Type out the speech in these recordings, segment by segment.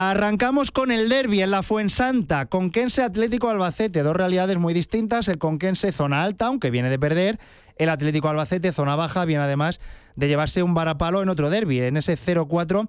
Arrancamos con el derbi en la Fuensanta, Conquense Atlético Albacete, dos realidades muy distintas. El Conquense zona alta, aunque viene de perder. El Atlético Albacete zona baja, viene además de llevarse un varapalo en otro derbi, en ese 0-4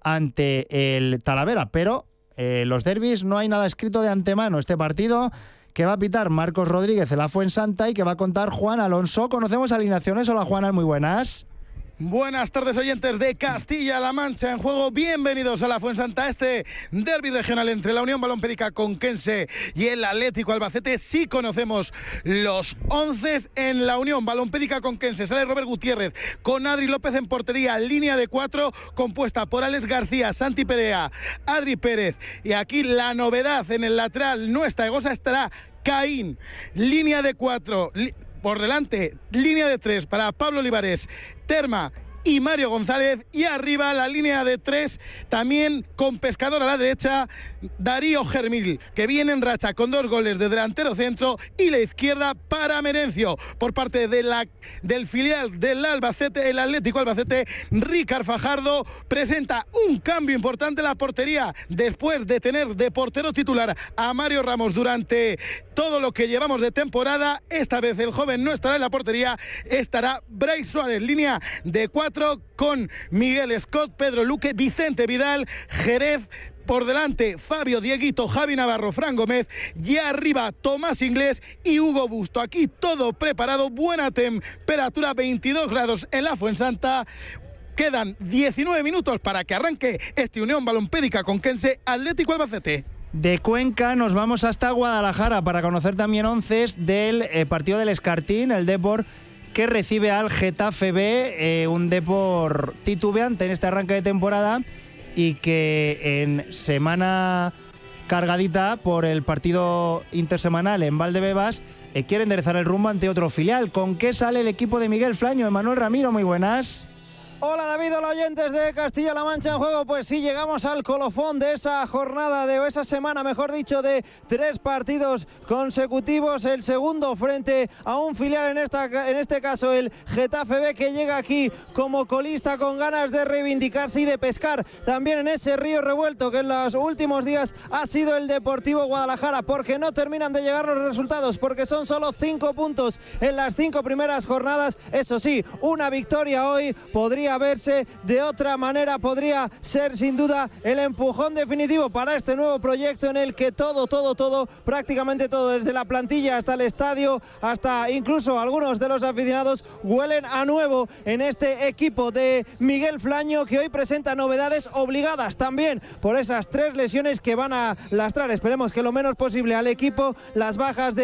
ante el Talavera. Pero los derbis no hay nada escrito de antemano. Este partido que va a pitar Marcos Rodríguez en la Fuensanta y que va a contar Juan Alonso. Conocemos alineaciones. Hola Juan, muy buenas. Buenas tardes, oyentes de Castilla-La Mancha en juego. Bienvenidos a la Fuensanta. Este derbi regional entre la Unión Balompédica Conquense y el Atlético Albacete. Sí conocemos los 11 en la Unión Balompédica Conquense. Sale Robert Gutiérrez con Adri López en portería. Línea de 4 compuesta por Alex García, Santi Perea, Adri Pérez. Y aquí la novedad en el lateral no está Egosa, estará Caín. Línea de 4. Por delante, línea de 3 para Pablo Olivares, Terma y Mario González, y arriba la línea de 3 también con Pescador a la derecha, Darío Germil, que viene en racha con 2 goles de delantero centro, y la izquierda para Merencio. Por parte del filial del Albacete, el Atlético Albacete, Ricard Fajardo presenta un cambio importante en la portería después de tener de portero titular a Mario Ramos durante todo lo que llevamos de temporada. Esta vez el joven no estará en la portería, estará Brais Suárez. Línea de 4 con Miguel Scott, Pedro Luque, Vicente Vidal, Jerez. Por delante, Fabio, Dieguito, Javi Navarro, Fran Gómez, y arriba Tomás Inglés y Hugo Busto. Aquí todo preparado, buena temperatura, 22 grados en la Fuensanta. Quedan 19 minutos para que arranque este Unión Balompédica Conquense Atlético Albacete. De Cuenca nos vamos hasta Guadalajara para conocer también onces del partido del Escartín, el Depor, que recibe al Getafe B, un Depor titubeante en este arranque de temporada y que en semana cargadita por el partido intersemanal en Valdebebas quiere enderezar el rumbo ante otro filial. ¿Con qué sale el equipo de Miguel Flaño? Emanuel Ramiro, muy buenas. Hola David, hola oyentes de Castilla-La Mancha en juego. Pues sí, llegamos al colofón de esa jornada, de esa semana, mejor dicho, de 3 partidos consecutivos. El segundo frente a un filial, en este caso el Getafe B, que llega aquí como colista con ganas de reivindicarse y de pescar también en ese río revuelto que en los últimos días ha sido el Deportivo Guadalajara, porque no terminan de llegar los resultados, porque son solo 5 puntos en las 5 primeras jornadas. Eso sí, una victoria hoy podría verse de otra manera, podría ser sin duda el empujón definitivo para este nuevo proyecto en el que todo, prácticamente todo, desde la plantilla hasta el estadio, hasta incluso algunos de los aficionados, huelen a nuevo en este equipo de Miguel Flaño, que hoy presenta novedades obligadas también por esas 3 lesiones que van a lastrar, esperemos que lo menos posible, al equipo. Las bajas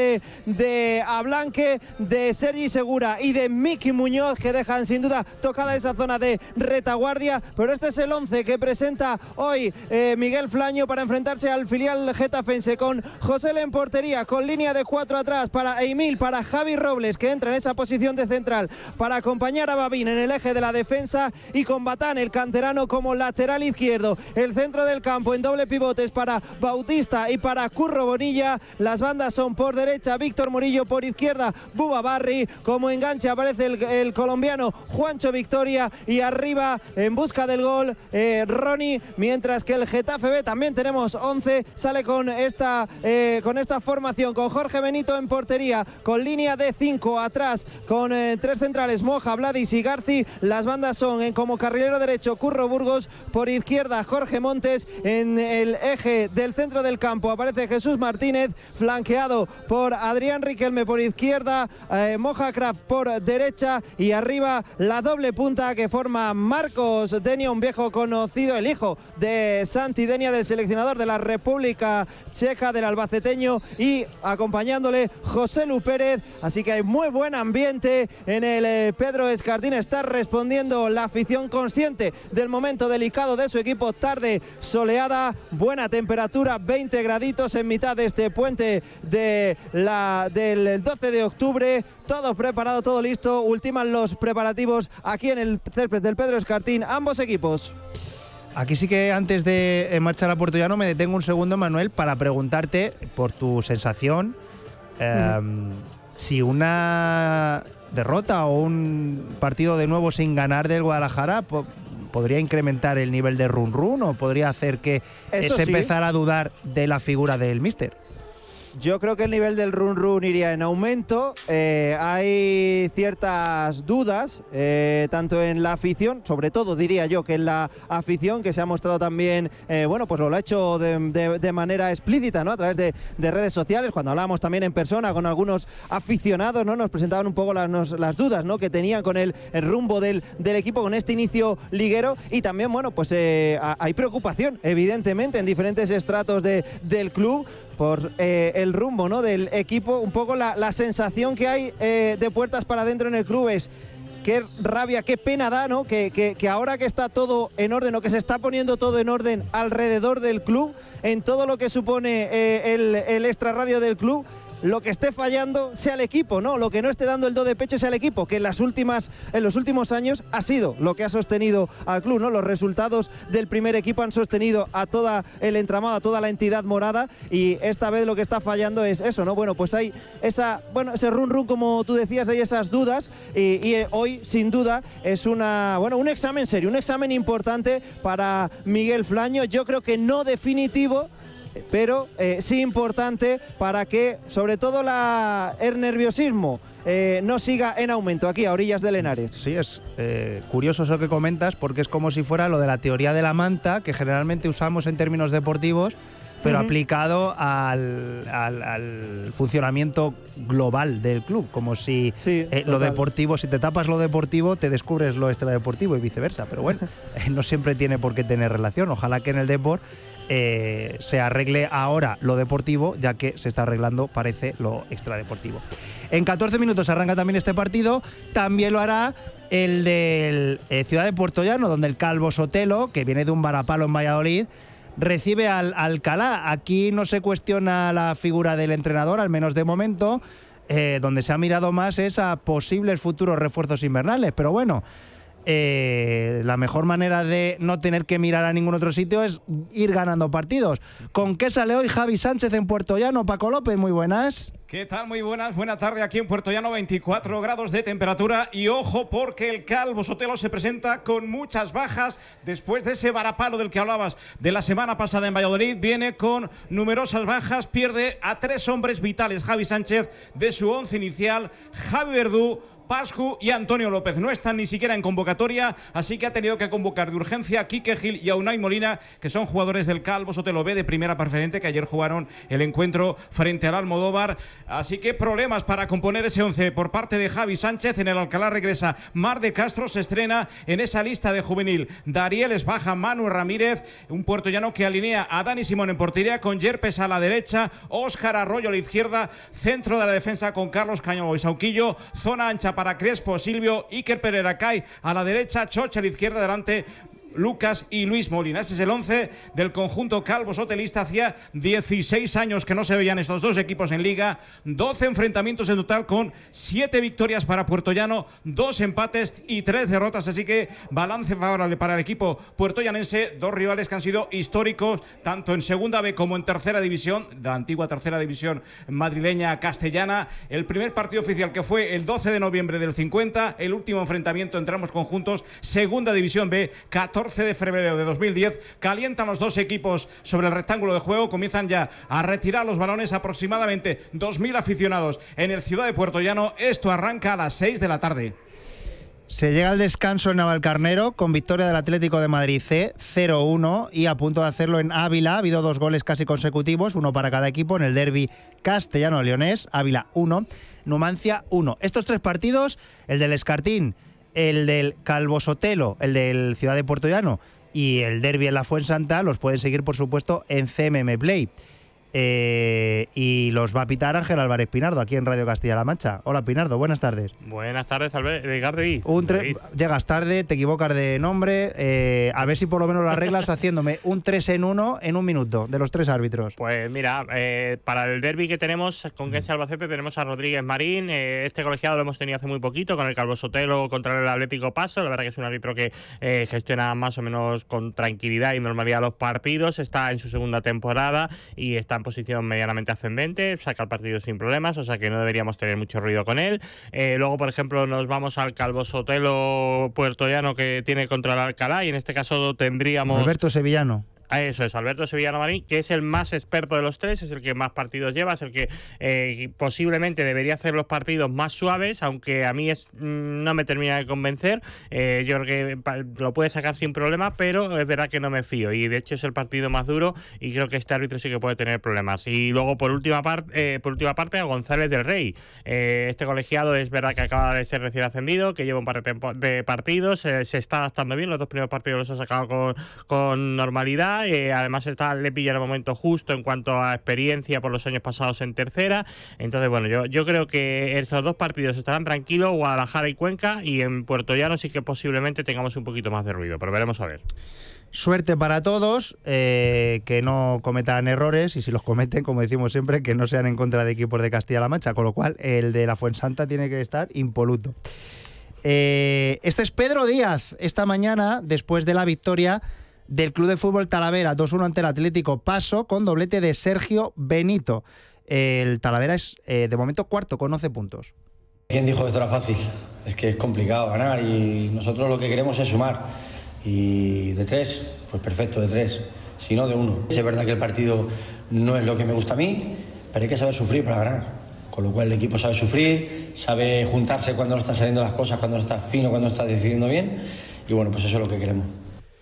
de Ablanque, de Sergi Segura y de Miki Muñoz, que dejan sin duda tocada esa zona de retaguardia, pero este es el 11 que presenta hoy Miguel Flaño para enfrentarse al filial getafense, con José en portería, con línea de 4 atrás para Emil, para Javi Robles, que entra en esa posición de central para acompañar a Babín en el eje de la defensa, y con Batán, el canterano, como lateral izquierdo. El centro del campo en doble pivotes para Bautista y para Curro Bonilla. Las bandas son por derecha Víctor Murillo, por izquierda Buba Barri. Como enganche aparece el colombiano Juancho Victoria, y arriba en busca del gol Ronnie, mientras que el Getafe B también tenemos 11, sale con esta formación, con Jorge Benito en portería, con línea de 5 atrás, con 3 centrales, Moja, Vladis y Garci. Las bandas son como carrilero derecho Curro Burgos, por izquierda Jorge Montes. En el eje del centro del campo aparece Jesús Martínez, flanqueado por Adrián Riquelme por izquierda, Moja Kraft por derecha, y arriba la doble punta que forma Marcos Denia, un viejo conocido, el hijo de Santi Denia, del seleccionador de la República Checa, del albaceteño, y acompañándole José Lu Pérez. Así que hay muy buen ambiente en el Pedro Escartín. Está respondiendo la afición, consciente del momento delicado de su equipo. Tarde soleada, buena temperatura, 20 graditos en mitad de este puente del 12 de octubre. Todo preparado, todo listo. Ultiman los preparativos aquí en el césped del Pedro Escartín ambos equipos. Aquí sí que antes de marchar a Puerto Llano me detengo un segundo, Manuel, para preguntarte por tu sensación, si una derrota o un partido de nuevo sin ganar del Guadalajara podría incrementar el nivel de run o podría hacer que se empezara a dudar de la figura del míster. Yo creo que el nivel del run iría en aumento. Hay ciertas dudas, tanto en la afición, sobre todo diría yo que en la afición, que se ha mostrado también, bueno, pues lo ha hecho de manera explícita, ¿no? A través de redes sociales. Cuando hablábamos también en persona con algunos aficionados, ¿no? Nos presentaban un poco las dudas, ¿no? Que tenían con el rumbo del equipo, con este inicio liguero. Y también, bueno, pues hay preocupación, evidentemente, en diferentes estratos del club por el rumbo, ¿no? Del equipo. Un poco la sensación que hay de puertas para adentro en el club es qué rabia, qué pena da, ¿no? Que ahora que está todo en orden, o que se está poniendo todo en orden alrededor del club, en todo lo que supone el extrarradio del club, lo que esté fallando sea el equipo, ¿no? Lo que no esté dando el do de pecho sea el equipo, que en los últimos años ha sido lo que ha sostenido al club, ¿no? Los resultados del primer equipo han sostenido a todo el entramado, a toda la entidad morada, y esta vez lo que está fallando es eso, ¿no? Bueno, pues hay ese run, como tú decías, hay esas dudas, y hoy, sin duda, es un examen serio, un examen importante para Miguel Flaño. Yo creo que no definitivo, pero sí importante para que, sobre todo, el nerviosismo no siga en aumento aquí a orillas del Henares. Sí, es curioso eso que comentas, porque es como si fuera lo de la teoría de la manta, que generalmente usamos en términos deportivos, pero aplicado al funcionamiento global del club, como si lo deportivo, si te tapas lo deportivo, te descubres lo extradeportivo y viceversa. Pero bueno, no siempre tiene por qué tener relación. Ojalá que en el deporte se arregle ahora lo deportivo, ya que se está arreglando, parece, lo extradeportivo. En 14 minutos arranca también este partido. También lo hará el del Ciudad de Puertollano, donde el Calvo Sotelo, que viene de un varapalo en Valladolid, recibe al Alcalá. Aquí no se cuestiona la figura del entrenador, al menos de momento. Donde se ha mirado más es a posibles futuros refuerzos invernales. Pero bueno, la mejor manera de no tener que mirar a ningún otro sitio es ir ganando partidos. ¿Con qué sale hoy Javi Sánchez en Puertollano? Paco López, muy buenas. ¿Qué tal? Muy buenas. Buena tarde aquí en Puertollano, 24 grados de temperatura. Y ojo, porque el Calvo Sotelo se presenta con muchas bajas después de ese varapalo del que hablabas de la semana pasada en Valladolid. Viene con numerosas bajas, pierde a 3 hombres vitales Javi Sánchez de su 11 inicial: Javi Verdú, Pascu y Antonio López. No están ni siquiera en convocatoria, así que ha tenido que convocar de urgencia a Quique Gil y a Unai Molina, que son jugadores del Calvo Sotelo B de primera preferente, que ayer jugaron el encuentro frente al Almodóvar. Así que problemas para componer ese 11 por parte de Javi Sánchez. En el Alcalá regresa Mar de Castro, se estrena en esa lista de juvenil Dariel Esbaja, Manu Ramírez, un puertollano que alinea a Dani Simón en portería con Yerpes a la derecha, Óscar Arroyo a la izquierda, centro de la defensa con Carlos Caño y Sauquillo, zona ancha para Crespo, Silvio, Iker Pereira Cay a la derecha, Choche a la izquierda, delante Lucas y Luis Molina. Este es el 11 del conjunto calvo sotelista. Hacía 16 años que no se veían estos dos equipos en Liga. 12 enfrentamientos en total, con 7 victorias para Puertollano, 2 empates y 3 derrotas. Así que balance favorable para el equipo puertollanense. 2 rivales que han sido históricos, tanto en Segunda B como en Tercera División, la antigua Tercera División madrileña castellana. El primer partido oficial, que fue el 12 de noviembre del 50. El último enfrentamiento entre ambos conjuntos, Segunda División B, 14 de febrero de 2010. Calientan los dos equipos sobre el rectángulo de juego. Comienzan ya a retirar los balones, aproximadamente 2.000 aficionados en el Ciudad de Puertollano. Esto arranca a las 6 de la tarde. Se llega al descanso en Navalcarnero con victoria del Atlético de Madrid C, 0-1, y a punto de hacerlo en Ávila. Ha habido 2 goles casi consecutivos, uno para cada equipo, en el derbi castellano-leonés. Ávila 1, Numancia 1. Estos 3 partidos, el del Escartín, el del Calvo Sotelo, el del Ciudad de Puertollano y el derbi en la Fuensanta, los pueden seguir, por supuesto, en CMM Play. Y los va a pitar Ángel Álvarez Pinardo aquí en Radio Castilla-La Mancha. Hola, Pinardo, buenas tardes. Buenas tardes, Alberto. Llegas tarde, te equivocas de nombre. A ver si por lo menos lo arreglas haciéndome un 3 en 1 en un minuto de los 3 árbitros. Pues mira, para el derbi que tenemos con Quense Albacete tenemos a Rodríguez Marín. Este colegiado lo hemos tenido hace muy poquito con el Calvo Sotelo contra el Atlético Paso. La verdad que es un árbitro que gestiona más o menos con tranquilidad y normalidad los partidos. Está en su segunda temporada y está en posición medianamente ascendente, saca el partido sin problemas, o sea que no deberíamos tener mucho ruido con él. Luego, por ejemplo, nos vamos al Calvo Sotelo puertollano que tiene contra el Alcalá, y en este caso tendríamos... Alberto Sevillano. Eso es, Alberto Sevillano Marín, que es el más experto de los tres, es el que más partidos lleva, es el que posiblemente debería hacer los partidos más suaves, aunque a mí no me termina de convencer. Yo creo que lo puede sacar sin problema, pero es verdad que no me fío, y de hecho es el partido más duro, y creo que este árbitro sí que puede tener problemas. Y luego, por última parte, a González del Rey. Este colegiado es verdad que acaba de ser recién ascendido, que lleva un par de partidos, se está adaptando bien, los 2 primeros partidos los ha sacado con normalidad. Además le pilla en el momento justo en cuanto a experiencia por los años pasados en tercera. Entonces, bueno, yo creo que estos 2 partidos estarán tranquilos, Guadalajara y Cuenca, y en Puertollano sí que posiblemente tengamos un poquito más de ruido, pero veremos a ver. Suerte para todos, que no cometan errores, y si los cometen, como decimos siempre, que no sean en contra de equipos de Castilla-La Mancha, con lo cual el de la Fuensanta tiene que estar impoluto. Este es Pedro Díaz, esta mañana, después de la victoria del Club de Fútbol Talavera 2-1 ante el Atlético Paso, con doblete de Sergio Benito. El Talavera es de momento cuarto con 11 puntos. ¿Quién dijo que esto era fácil? Es que es complicado ganar, y nosotros lo que queremos es sumar. Y de 3, pues perfecto, de 3. Si no, de 1. Es verdad que el partido no es lo que me gusta a mí, pero hay que saber sufrir para ganar. Con lo cual el equipo sabe sufrir, sabe juntarse cuando no están saliendo las cosas, cuando no está fino, cuando no está decidiendo bien. Y bueno, pues eso es lo que queremos.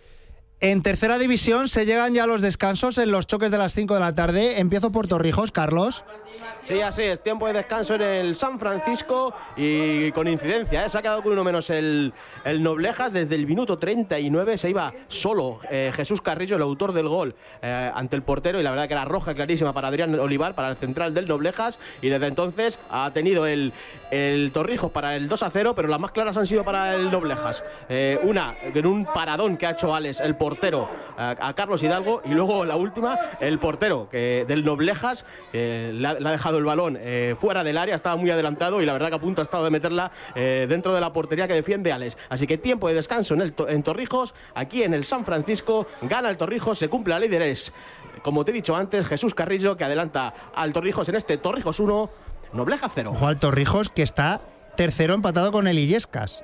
En tercera división se llegan ya los descansos en los choques de las 5 de la tarde. Empiezo por Torrijos, Carlos. Sí, así es, tiempo de descanso en el San Francisco, y con incidencia, se ha quedado con uno menos el Noblejas. Desde el minuto 39 se iba solo Jesús Carrillo, el autor del gol, ante el portero, y la verdad que era roja clarísima para Adrián Olivar, para el central del Noblejas, y desde entonces ha tenido el Torrijos para el 2-0, pero las más claras han sido para el Noblejas. Una en un paradón que ha hecho Alex, el portero, a Carlos Hidalgo, y luego la última, el portero del Noblejas, le ha dejado el balón fuera del área, estaba muy adelantado, y la verdad que a punto ha estado de meterla dentro de la portería que defiende Alex. Así que tiempo de descanso en Torrijos, aquí en el San Francisco. Gana el Torrijos, se cumple la ley de Eres. Como te he dicho antes, Jesús Carrillo, que adelanta al Torrijos en este Torrijos 1, Noblejas 0. Ojo al Torrijos, que está tercero empatado con el Illescas,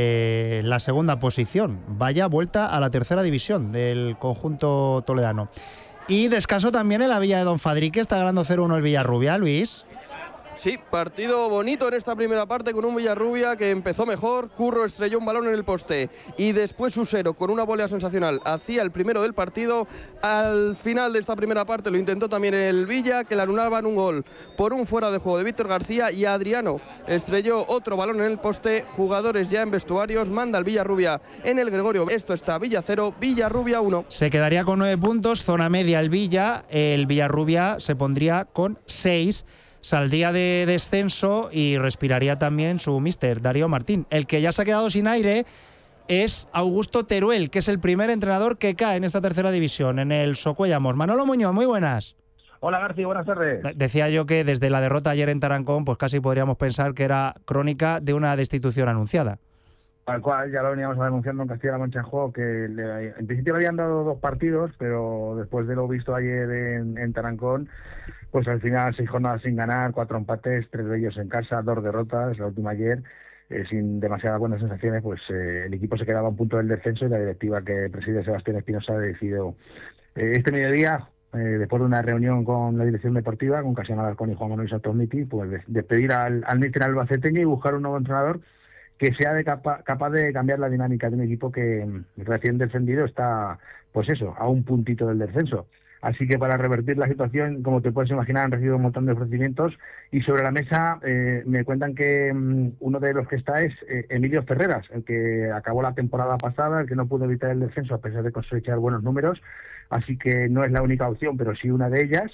la segunda posición. Vaya vuelta a la tercera división del conjunto toledano. Y descanso también en la Villa de Don Fadrique, está ganando 0-1 el Villarrubia, Luis. Sí, partido bonito en esta primera parte, con un Villarrubia que empezó mejor. Curro estrelló un balón en el poste, y después Usero, con una volea sensacional, hacía el primero del partido. Al final de esta primera parte lo intentó también el Villa, que le anulaban un gol por un fuera de juego de Víctor García, y Adriano estrelló otro balón en el poste. Jugadores ya en vestuarios, manda el Villarrubia en el Gregorio. Esto está Villa 0, Villarrubia 1. Se quedaría con 9 puntos, zona media el Villarrubia se pondría con 6. Saldría de descenso y respiraría también su míster, Darío Martín. El que ya se ha quedado sin aire es Augusto Teruel, que es el primer entrenador que cae en esta tercera división, en el Socuellamos. Manolo Muñoz, muy buenas. Hola García, buenas tardes. Decía yo que desde la derrota ayer en Tarancón, pues casi podríamos pensar que era crónica de una destitución anunciada. Tal cual, ya lo veníamos anunciando en Castilla-La Mancha en Juego, que en principio le habían dado 2 partidos, pero después de lo visto ayer en Tarancón, pues al final 6 jornadas sin ganar, 4 empates, 3 de ellos en casa, 2 derrotas, la última ayer, sin demasiadas buenas sensaciones, pues el equipo se quedaba a un punto del descenso, y la directiva que preside Sebastián Espinosa ha decidido este mediodía, después de una reunión con la dirección deportiva, con Casiano Alarcón y Juan Manuel Santorniti, pues despedir al míster albaceteño y buscar un nuevo entrenador que sea capaz de cambiar la dinámica de un equipo que recién descendido está, pues eso, a un puntito del descenso. Así que para revertir la situación, como te puedes imaginar, han recibido un montón de ofrecimientos, y sobre la mesa me cuentan que uno de los que está es Emilio Ferreras, el que acabó la temporada pasada, el que no pudo evitar el descenso a pesar de cosechar buenos números, así que no es la única opción, pero sí una de ellas.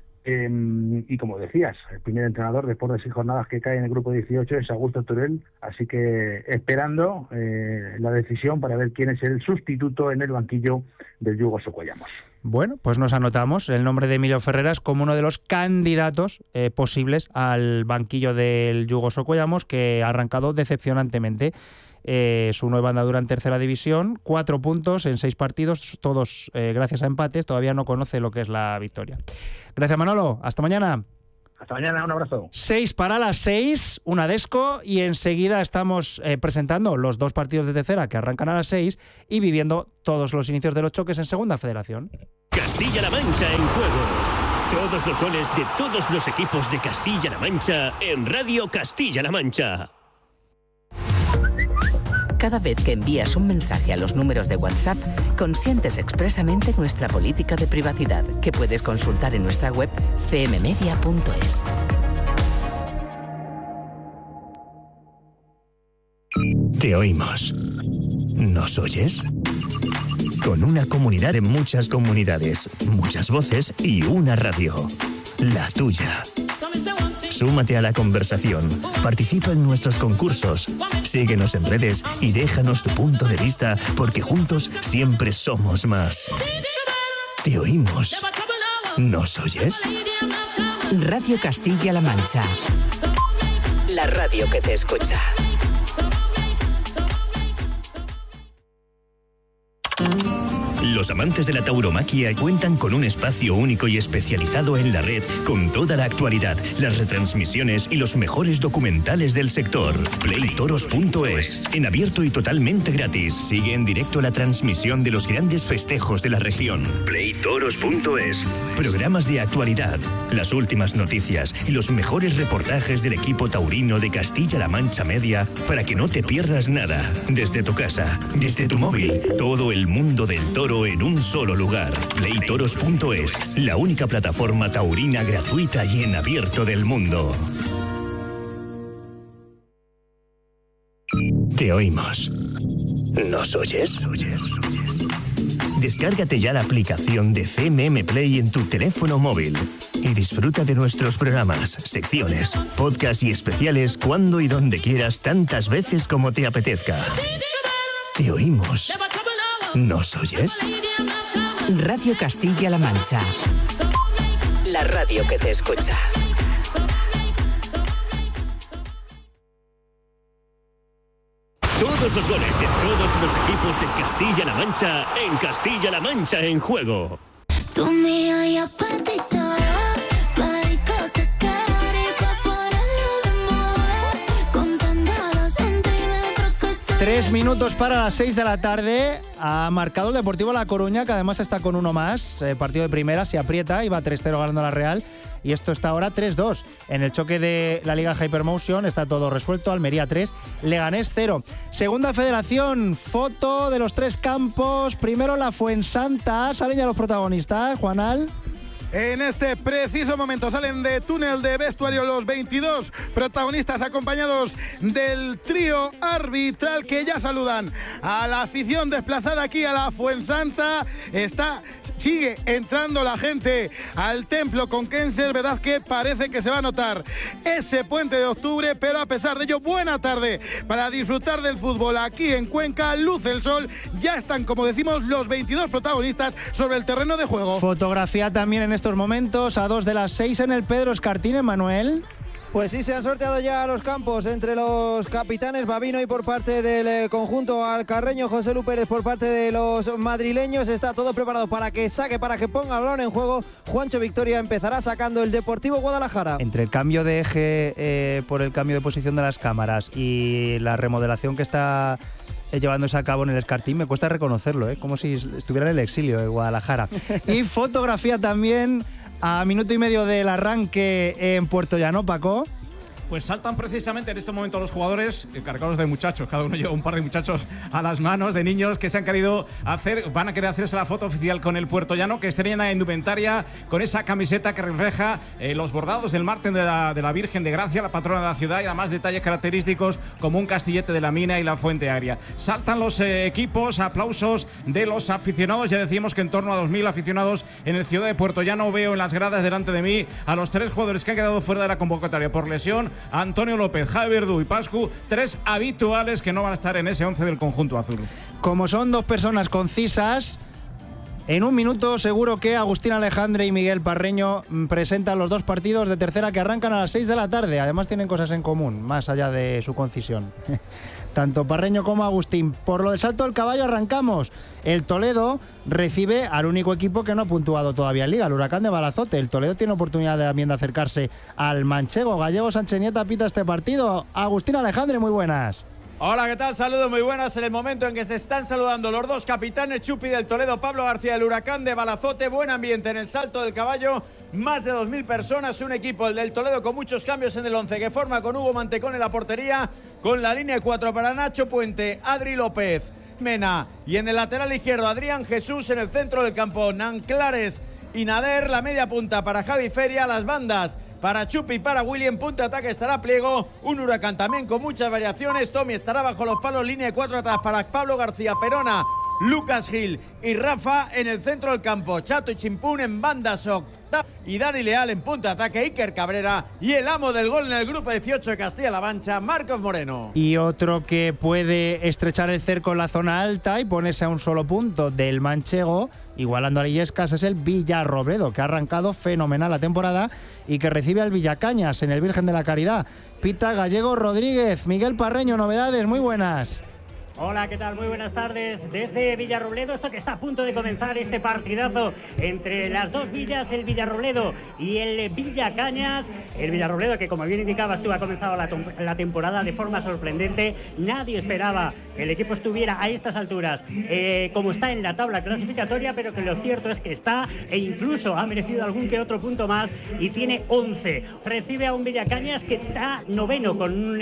Y como decías, el primer entrenador después de 6 jornadas que cae en el grupo 18 es Augusto Teruel, así que esperando la decisión para ver quién es el sustituto en el banquillo del Yugo Socuellamos. Bueno, pues nos anotamos el nombre de Emilio Ferreras como uno de los candidatos posibles al banquillo del Yugo Socuellamos, que ha arrancado decepcionantemente. su nueva andadura en tercera división, 4 puntos en 6 partidos, todos gracias a empates, todavía no conoce lo que es la victoria. Gracias, Manolo, hasta mañana. Hasta mañana, un abrazo. 6 para las 6, una Desco, y enseguida estamos presentando los 2 partidos de tercera que arrancan a las 6 y viviendo todos los inicios de los choques en Segunda Federación. Castilla-La Mancha en juego. Todos los goles de todos los equipos de Castilla-La Mancha en Radio Castilla-La Mancha. Cada vez que envías un mensaje a los números de WhatsApp, consientes expresamente nuestra política de privacidad, que puedes consultar en nuestra web cmmedia.es. Te oímos. ¿Nos oyes? Con una comunidad de muchas comunidades, muchas voces y una radio. La tuya. Súmate a la conversación, participa en nuestros concursos, síguenos en redes y déjanos tu punto de vista, porque juntos siempre somos más. Te oímos. ¿Nos oyes? Radio Castilla-La Mancha. La radio que te escucha. Los amantes de la tauromaquia cuentan con un espacio único y especializado en la red, con toda la actualidad, las retransmisiones y los mejores documentales del sector. Playtoros.es, en abierto y totalmente gratis. Sigue en directo la transmisión de los grandes festejos de la región. Playtoros.es, programas de actualidad, las últimas noticias y los mejores reportajes del equipo taurino de Castilla-La Mancha Media, para que no te pierdas nada. Desde tu casa, desde tu móvil, todo el mundo del toro en un solo lugar. Playtoros.es, la única plataforma taurina gratuita y en abierto del mundo. Te oímos. ¿Nos oyes? Descárgate ya la aplicación de CMM Play en tu teléfono móvil y disfruta de nuestros programas, secciones, podcasts y especiales cuando y donde quieras, tantas veces como te apetezca. Te oímos. ¿Nos oyes? Radio Castilla-La Mancha. La radio que te escucha. Todos los goles de todos los equipos de Castilla-La Mancha en Castilla-La Mancha en juego. Tú mío y apetito. 3 minutos para las 6 de la tarde. Ha marcado el Deportivo La Coruña, que además está con uno más. Partido de primera, se aprieta y va 3-0 ganando la Real. Y esto está ahora 3-2. En el choque de la Liga Hypermotion está todo resuelto. Almería 3, Leganés 0. Segunda Federación, foto de los 3 campos. Primero la Fuensanta. Salen ya los protagonistas, Juanal. En este preciso momento salen de túnel de vestuario los 22 protagonistas, acompañados del trío arbitral, que ya saludan a la afición desplazada aquí a la Fuensanta. Sigue entrando la gente al templo conquense. Es verdad que parece que se va a notar ese puente de octubre, pero a pesar de ello, buena tarde para disfrutar del fútbol aquí en Cuenca. Luce el sol, ya están, como decimos, los 22 protagonistas sobre el terreno de juego. Fotografía también en estos momentos a 2 de las 6 en el Pedro Escartín, Manuel. Pues sí, se han sorteado ya los campos entre los capitanes Babino y por parte del conjunto alcarreño José Lu Pérez por parte de los madrileños. Está todo preparado para que saque, para que ponga el balón en juego. Juancho Victoria empezará sacando el Deportivo Guadalajara. Entre el cambio de eje por el cambio de posición de las cámaras y la remodelación que está llevándose a cabo en el Escartín, me cuesta reconocerlo, como si estuviera en el exilio de Guadalajara. Y fotografía también a minuto y medio del arranque en Puerto Llano, Paco. Pues saltan precisamente en este momento los jugadores cargados de muchachos, cada uno lleva un par de muchachos a las manos, de niños que se han querido hacer, van a querer hacerse la foto oficial con el puertollano, que estrena indumentaria con esa camiseta que refleja los bordados del mártir de la Virgen de Gracia, la patrona de la ciudad, y además detalles característicos como un castillete de la mina y la fuente agria. Saltan los equipos, aplausos de los aficionados, ya decíamos que en torno a 2.000 aficionados en el ciudad de Puertollano. Veo en las gradas delante de mí a los 3 jugadores que han quedado fuera de la convocatoria por lesión: Antonio López, Javi Verdú y Pascu, 3 habituales que no van a estar en ese 11 del conjunto azul. Como son 2 personas concisas, en un minuto seguro que Agustín Alejandre y Miguel Parreño presentan los 2 partidos de tercera que arrancan a las 6 de la tarde. Además tienen cosas en común, más allá de su concisión. tanto Parreño como Agustín. Por lo del salto del caballo arrancamos. El Toledo recibe al único equipo que no ha puntuado todavía en Liga, el Huracán de Balazote. El Toledo tiene oportunidad también de acercarse al manchego. Gallego Sánchez Nieta pita este partido. Agustín Alejandre, muy buenas. Hola, ¿qué tal? Saludos muy buenas en el momento en que se están saludando los dos capitanes, Chupi del Toledo, Pablo García del Huracán de Balazote. Buen ambiente en el salto del caballo, más de 2.000 personas, un equipo, el del Toledo, con muchos cambios en el 11, que forma con Hugo Mantecón en la portería, con la línea de 4 para Nacho Puente, Adri López, Mena, y en el lateral izquierdo Adrián Jesús, en el centro del campo Nanclares y Nader, la media punta para Javi Feria, las bandas para Chupi y para William, punta ataque estará Pliego, un Huracán también con muchas variaciones. Tommy estará bajo los palos, línea de 4 atrás para Pablo García, Perona, Lucas Gil y Rafa en el centro del campo. Chato y Chimpún en banda, y Dani Leal en punta ataque, Iker Cabrera, y el amo del gol en el grupo 18 de Castilla-La Mancha, Marcos Moreno. Y otro que puede estrechar el cerco en la zona alta y ponerse a un solo punto del manchego, igualando a Illescas, es el Villarrobledo, que ha arrancado fenomenal la temporada y que recibe al Villacañas en el Virgen de la Caridad. Pita Gallego Rodríguez. Miguel Parreño, novedades, muy buenas. Hola, ¿qué tal? Muy buenas tardes desde Villarrobledo. Esto que está a punto de comenzar, este partidazo entre las dos villas, el Villarrobledo y el Villacañas. El Villarrobledo, que como bien indicabas tú, ha comenzado la temporada de forma sorprendente. Nadie esperaba que el equipo estuviera a estas alturas como está en la tabla clasificatoria, pero que lo cierto es que está, e incluso ha merecido algún que otro punto más, y tiene 11. Recibe a un Villacañas que está noveno con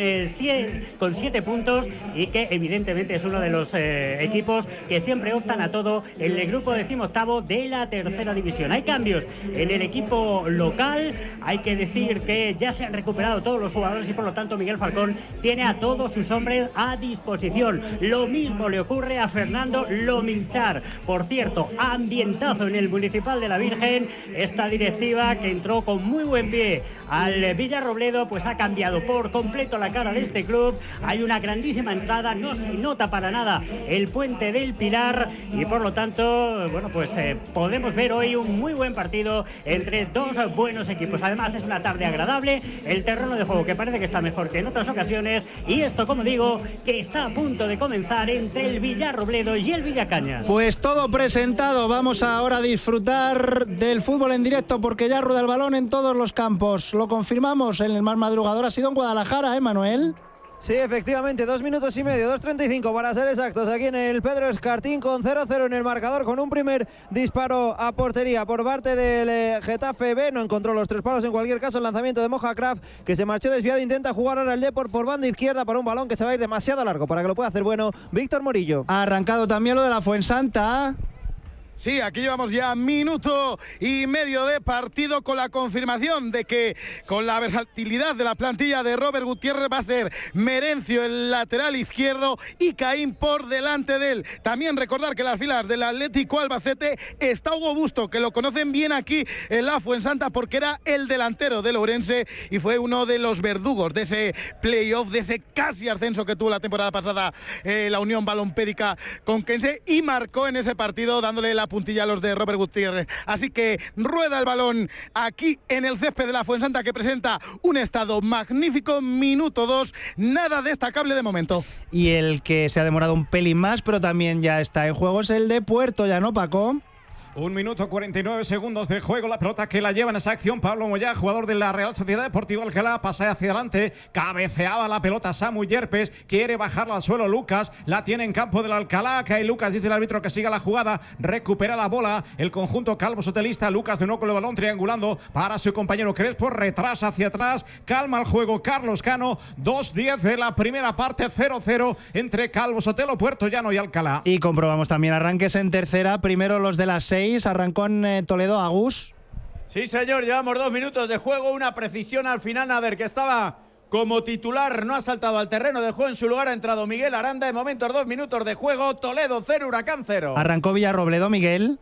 7 puntos y que evidentemente es uno de los equipos que siempre optan a todo en el grupo 18º de la tercera división. Hay cambios en el equipo local, hay que decir que ya se han recuperado todos los jugadores y por lo tanto Miguel Falcón tiene a todos sus hombres a disposición. Lo mismo le ocurre a Fernando Lomilchar. Por cierto, ambientazo en el Municipal de la Virgen. Esta directiva, que entró con muy buen pie al Villarrobledo, pues ha cambiado por completo la cara de este club. Hay una grandísima entrada, no se nota para nada el puente del Pilar y por lo tanto, bueno, pues podemos ver hoy un muy buen partido entre dos buenos equipos. Además es una tarde agradable, el terreno de juego que parece que está mejor que en otras ocasiones, y esto, como digo, que está a punto de comenzar entre el Villarrobledo y el Villacañas. Pues todo presentado, vamos ahora a disfrutar del fútbol en directo porque ya rueda el balón en todos los campos. Lo confirmamos en el más madrugador, ha sido en Guadalajara, Manuel. Sí, efectivamente, 2 minutos y medio, 2:35 para ser exactos, aquí en el Pedro Escartín, con 0-0 en el marcador, con un primer disparo a portería por parte del Getafe B. No encontró los 3 palos, en cualquier caso el lanzamiento de Moja Kraft, que se marchó desviado, intenta jugar ahora el Depor por banda izquierda para un balón que se va a ir demasiado largo para que lo pueda hacer bueno Víctor Morillo. Ha arrancado también lo de la Fuensanta. Sí, aquí llevamos ya minuto y medio de partido, con la confirmación de que con la versatilidad de la plantilla de Robert Gutiérrez va a ser Merencio el lateral izquierdo y Caín por delante de él. También recordar que en las filas del Atlético Albacete está Hugo Busto, que lo conocen bien aquí en la Fuensanta porque era el delantero del Ourense y fue uno de los verdugos de ese playoff, de ese casi ascenso que tuvo la temporada pasada la Unión Balompédica Conquense, y marcó en ese partido dándole la puntilla a los de Robert Gutiérrez. Así que rueda el balón aquí en el césped de la Fuensanta, que presenta un estado magnífico. Minuto 2, nada destacable de momento. Y el que se ha demorado un pelín más, pero también ya está en juego, es el de Puertollano, Paco. 1 minuto 49 segundos de juego, la pelota que la lleva en esa acción Pablo Moyá, jugador de la Real Sociedad Deportiva Alcalá, pasa hacia adelante, cabeceaba la pelota Samu Yerpes, quiere bajarla al suelo Lucas, la tiene en campo del Alcalá, cae Lucas, dice el árbitro que siga la jugada, recupera la bola el conjunto calvo sotelista, Lucas de nuevo con el balón triangulando para su compañero Crespo, retrasa hacia atrás, calma el juego Carlos Cano, 2:10 de la primera parte, 0-0 entre Calvo Sotelo, Puertollano y Alcalá. Y comprobamos también arranques en tercera, primero los de las 6. Arrancó en Toledo, Agus. Sí, señor, llevamos 2 minutos de juego, una precisión al final. Nader, que estaba como titular, no ha saltado al terreno de juego, en su lugar ha entrado Miguel Aranda. De momento 2 minutos de juego, Toledo 0, Huracán 0. Arrancó Villarrobledo, Miguel.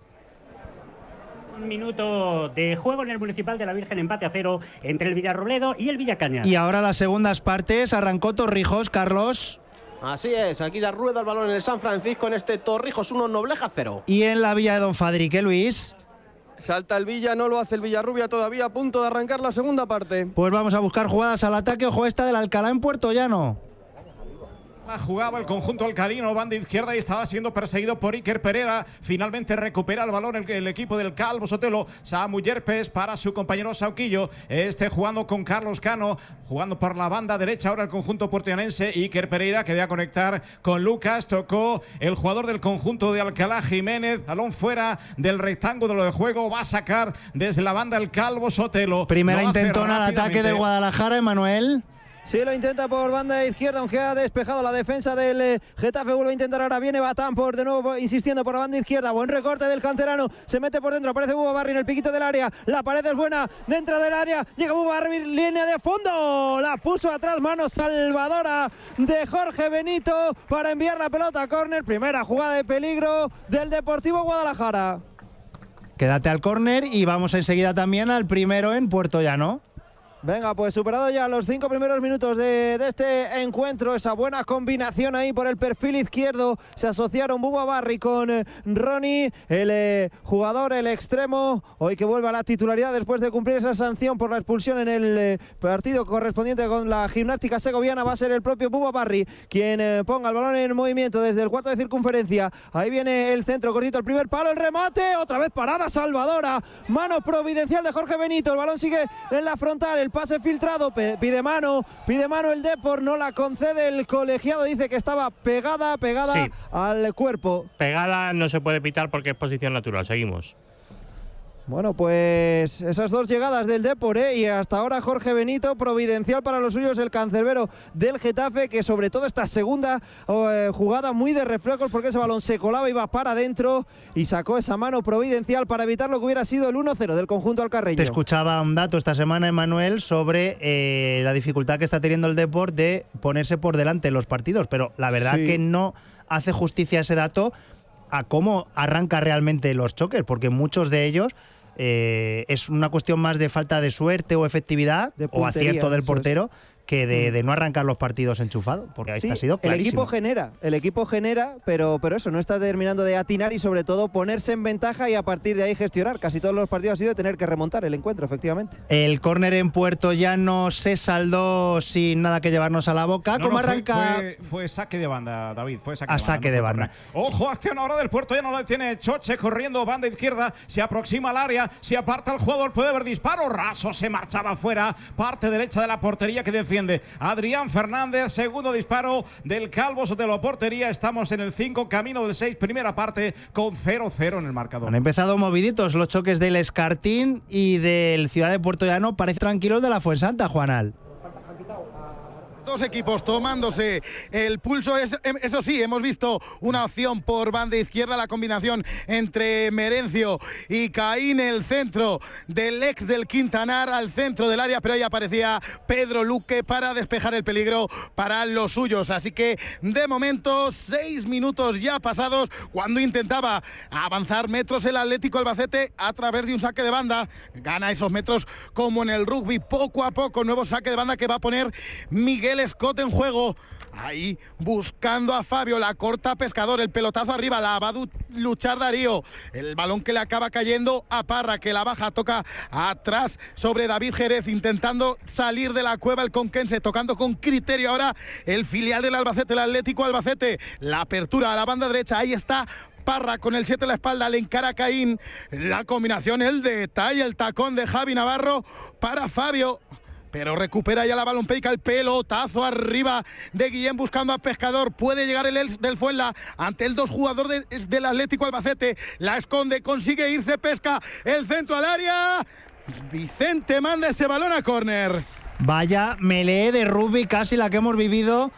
1 minuto de juego en el Municipal de la Virgen, empate a 0 entre el Villarrobledo y el Villacañas. Y ahora las segundas partes, arrancó Torrijos, Carlos. Así es, aquí ya rueda el balón en el San Francisco en este Torrijos 1, Nobleja 0. Y en la Villa de Don Fadrique, Luis. Salta el Villa, no lo hace el Villarrubia todavía, a punto de arrancar la segunda parte. Pues vamos a buscar jugadas al ataque, ojo esta del Alcalá en Puertollano. Jugaba el conjunto alcalino, banda izquierda, y estaba siendo perseguido por Iker Pereira. Finalmente recupera el balón el equipo del Calvo Sotelo. Samu Yerpes para su compañero Sauquillo. Jugando con Carlos Cano, jugando por la banda derecha ahora el conjunto puertollanoense. Iker Pereira quería conectar con Lucas. Tocó el jugador del conjunto de Alcalá, Jiménez. Balón fuera del rectángulo de juego. Va a sacar desde la banda el Calvo Sotelo. Primera intentona al ataque del Guadalajara, Emanuel. Sí, lo intenta por banda izquierda, aunque ha despejado la defensa del Getafe. Vuelve a intentar, ahora viene Batán por de nuevo insistiendo por la banda izquierda. Buen recorte del canterano, se mete por dentro, aparece Bubba Barry en el piquito del área. La pared es buena, dentro del área, llega Bubba Barry, línea de fondo. La puso atrás, mano salvadora de Jorge Benito para enviar la pelota a córner. Primera jugada de peligro del Deportivo Guadalajara. Quédate al córner y vamos enseguida también al primero en Puertollano. Venga, pues superado ya los 5 primeros minutos de este encuentro, esa buena combinación ahí por el perfil izquierdo, se asociaron Bubba Barry con Ronnie, el jugador, el extremo, hoy que vuelve a la titularidad después de cumplir esa sanción por la expulsión en el partido correspondiente con la Gimnástica Segoviana. Va a ser el propio Bubba Barry quien ponga el balón en movimiento desde el cuarto de circunferencia. Ahí viene el centro cortito, el primer palo, el remate, otra vez parada salvadora, mano providencial de Jorge Benito, el balón sigue en la frontal, el pase filtrado, pide mano el Depor, no la concede el colegiado, dice que estaba pegada sí, al cuerpo. Pegada no se puede pitar porque es posición natural, seguimos. Bueno, pues esas dos llegadas del Depor, y hasta ahora Jorge Benito, providencial para los suyos, el cancerbero del Getafe, que sobre todo esta segunda jugada muy de reflejos, porque ese balón se colaba, iba para adentro y sacó esa mano providencial para evitar lo que hubiera sido el 1-0 del conjunto alcarreño. Te escuchaba un dato esta semana, Emanuel, sobre la dificultad que está teniendo el Depor de ponerse por delante en los partidos, pero la verdad que no hace justicia ese dato a cómo arranca realmente los choques, porque muchos de ellos es una cuestión más de falta de suerte o efectividad o acierto del portero que de no arrancar los partidos enchufados, porque ahí ha sido clarísimo. El equipo genera, pero eso, no está terminando de atinar y sobre todo ponerse en ventaja y a partir de ahí gestionar. Casi todos los partidos ha sido tener que remontar el encuentro, efectivamente. El córner en Puertollano se saldó sin nada que llevarnos a la boca. ¿Cómo arranca? Fue saque de banda, David, fue saque de banda. Ojo, acción ahora del Puertollano, la tiene Choche corriendo, banda izquierda, se aproxima al área, se aparta el jugador, puede haber disparo, Raso se marchaba fuera, parte derecha de la portería que defiende Adrián Fernández, segundo disparo del Calvo Sotelo, portería. Estamos en el 5, camino del 6, primera parte con 0-0 en el marcador. Han empezado moviditos los choques del Escartín y del Ciudad de Puertollano. Parece tranquilo el de la Fuensanta, Juanal. Dos equipos tomándose el pulso. Eso sí, hemos visto una opción por banda izquierda, la combinación entre Merencio y Caín, el centro del ex del Quintanar al centro del área, pero ahí aparecía Pedro Luque para despejar el peligro para los suyos. Así que de momento 6 minutos ya pasados, cuando intentaba avanzar metros el Atlético Albacete a través de un saque de banda. Gana esos metros como en el rugby, poco a poco. Nuevo saque de banda que va a poner Miguel Scott en juego. Ahí buscando a Fabio, la corta Pescador, el pelotazo arriba, la va a luchar Darío, el balón que le acaba cayendo a Parra, que la baja, toca atrás sobre David Jerez, intentando salir de la cueva el conquense, tocando con criterio ahora el filial del Albacete, el Atlético Albacete, la apertura a la banda derecha, ahí está Parra con el 7 en la espalda, le encara a Caín, la combinación, el detalle, el tacón de Javi Navarro para Fabio. Pero recupera ya la balompédica, el pelotazo arriba de Guillén buscando a Pescador. Puede llegar el del Fuenla ante el 2 jugador del Atlético Albacete. La esconde, consigue irse, pesca el centro al área. Vicente manda ese balón a córner. Vaya melee de rugby, casi la que hemos vivido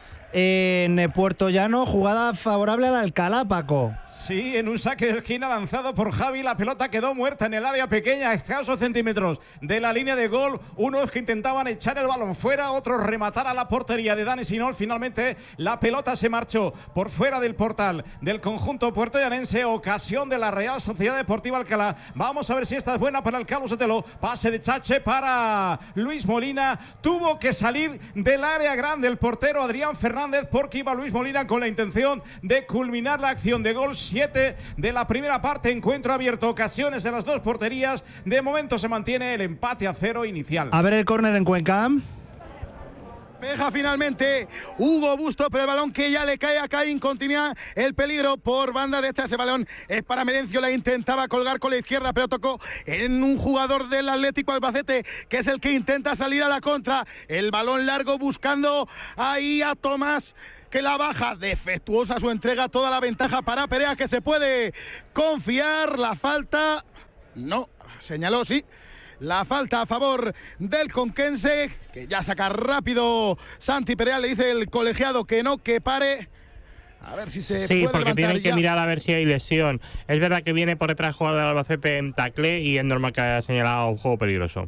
en Puertollano. Jugada favorable al Alcalá, Paco. Sí, en un saque de esquina lanzado por Javi, la pelota quedó muerta en el área pequeña, a escasos centímetros de la línea de gol. Unos que intentaban echar el balón fuera, otros rematar a la portería de Dani Sinol. Finalmente la pelota se marchó por fuera del portal del conjunto puertollanense. Ocasión de la Real Sociedad Deportiva Alcalá. Vamos a ver si esta es buena para el Calvo Sotelo. Pase de Chache para Luis Molina. Tuvo que salir del área grande el portero Adrián Fernández, porque iba Luis Molina con la intención de culminar la acción de gol. 7 de la primera parte, encuentro abierto, ocasiones en las dos porterías. De momento se mantiene el empate a 0 inicial. A ver el córner en Cuenca. Despeja finalmente Hugo Busto, pero el balón que ya le cae a Caín. Continúa el peligro por banda derecha. Ese balón es para Merencio, la intentaba colgar con la izquierda, pero tocó en un jugador del Atlético Albacete, que es el que intenta salir a la contra. El balón largo buscando ahí a Tomás, que la baja. Defectuosa su entrega, toda la ventaja para Perea, que se puede confiar. La falta, no, señaló, sí. La falta a favor del conquense, que ya saca rápido Santi Perea. Le dice el colegiado que no, que pare. A ver si se puede porque tienen que ya. mirar a ver si hay lesión. Es verdad que viene por detrás el jugador del Albacete en tacle y es normal que haya señalado un juego peligroso.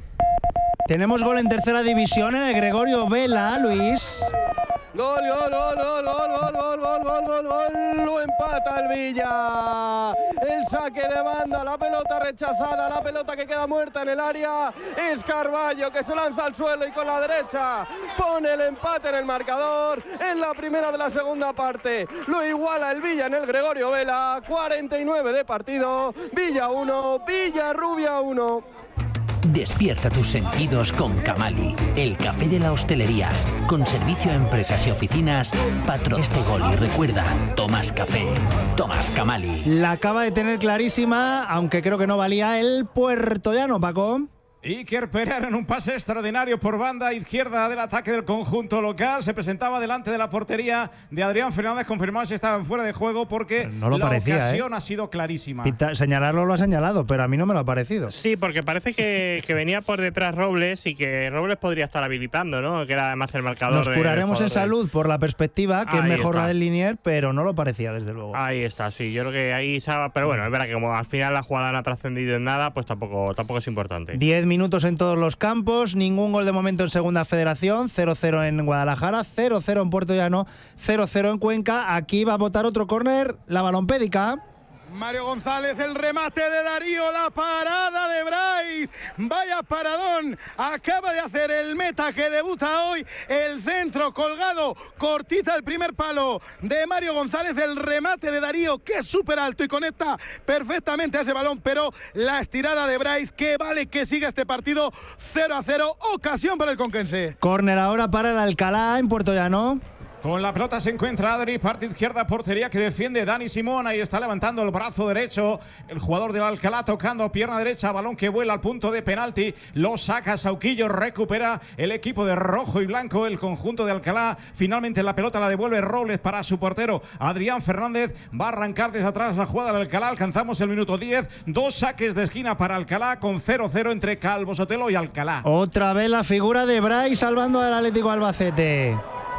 Tenemos gol en tercera división en el Gregorio Vela, Luis. Gol, gol, gol, gol, gol, gol, gol, gol, gol, gol, gol, lo empata el Villa. El saque de banda, la pelota rechazada, la pelota que queda muerta en el área. Es Carballo que se lanza al suelo y con la derecha pone el empate en el marcador en la primera de la segunda parte. Lo iguala el Villa en el Gregorio Vela, 49 de partido. Villa 1, Villarrubia 1. Despierta tus sentidos con Camali, el café de la hostelería, con servicio a empresas y oficinas. Patrón este gol y recuerda, tomas café, tomas Camali. La acaba de tener clarísima, aunque creo que no valía el puertollano, Paco. Iker Pereira en un pase extraordinario por banda izquierda del ataque del conjunto local. Se presentaba delante de la portería de Adrián Fernández. Confirmado si estaba fuera de juego porque no lo la parecía, ocasión ha sido clarísima. Señalarlo lo ha señalado, pero a mí no me lo ha parecido. Sí, porque parece que venía por detrás Robles y que Robles podría estar habilitando, ¿no? Que era además el marcador. Nos curaremos en salud por la perspectiva, que ahí es mejor está. la del Linier, pero no lo parecía, desde luego. Ahí está, sí. Yo creo que ahí sabe. Pero bueno, es verdad que como al final la jugada no ha trascendido en nada, pues tampoco es importante. 10 minutos en todos los campos, ningún gol de momento en Segunda Federación, 0-0 en Guadalajara, 0-0 en Puerto Llano, 0-0 en Cuenca. Aquí va a botar otro córner, la balompédica. Mario González, el remate de Darío, la parada de Brais. Vaya paradón acaba de hacer el meta que debuta hoy. El centro colgado, cortita el primer palo de Mario González. El remate de Darío, que es súper alto y conecta perfectamente a ese balón. Pero la estirada de Brais, que vale que siga este partido 0-0. Ocasión para el conquense. Córner ahora para el Alcalá en Puerto Llano. Con la pelota se encuentra Adri, parte izquierda, portería que defiende Dani Simón. Ahí está levantando el brazo derecho el jugador del Alcalá, tocando pierna derecha, balón que vuela al punto de penalti. Lo saca Sauquillo, recupera el equipo de rojo y blanco, el conjunto de Alcalá. Finalmente la pelota la devuelve Robles para su portero Adrián Fernández. Va a arrancar desde atrás la jugada del Alcalá. Alcanzamos el minuto 10. 2 saques de esquina para Alcalá, con 0-0 entre Calvo Sotelo y Alcalá. Otra vez la figura de Brais salvando al Atlético Albacete.